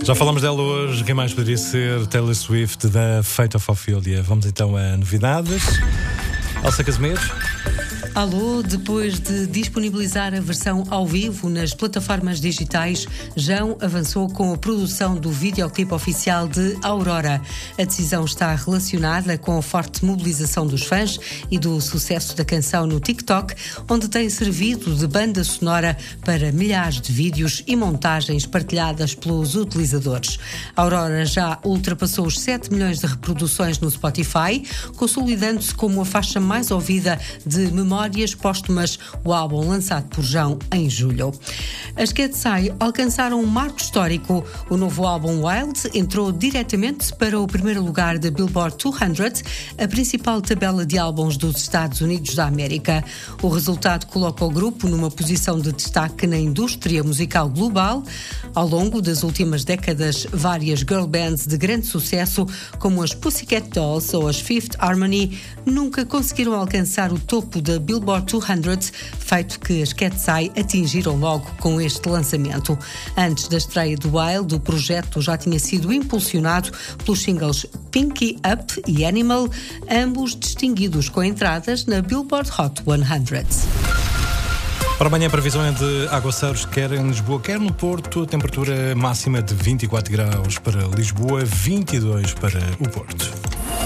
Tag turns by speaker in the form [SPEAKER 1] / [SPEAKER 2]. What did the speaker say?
[SPEAKER 1] Já falamos dela hoje, quem mais poderia ser? Taylor Swift, da Fate of Ophelia. Vamos então a novidades. Elsa Casimiro.
[SPEAKER 2] Alô, depois de disponibilizar a versão ao vivo nas plataformas digitais, João avançou com a produção do videoclipe oficial de Aurora. A decisão está relacionada com a forte mobilização dos fãs e do sucesso da canção no TikTok, onde tem servido de banda sonora para milhares de vídeos e montagens partilhadas pelos utilizadores. Aurora já ultrapassou os 7 milhões de reproduções no Spotify, consolidando-se como a faixa mais ouvida de Memórias Póstumas, o álbum lançado por João em julho. As Cat's Eye alcançaram um marco histórico. O novo álbum Wild entrou diretamente para o primeiro lugar da Billboard 200, a principal tabela de álbuns dos Estados Unidos da América. O resultado coloca o grupo numa posição de destaque na indústria musical global. Ao longo das últimas décadas, várias girl bands de grande sucesso, como as Pussycat Dolls ou as Fifth Harmony, nunca conseguiram alcançar o topo da Billboard 200, feito que as Cat's Eye atingiram logo com este lançamento. Antes da estreia do Wild, o projeto já tinha sido impulsionado pelos singles Pinky Up e Animal, ambos distinguidos com entradas na Billboard Hot 100.
[SPEAKER 1] Para amanhã a previsão é de aguaceiros, quer em Lisboa, quer no Porto. A temperatura máxima de 24 graus para Lisboa, 22 para o Porto.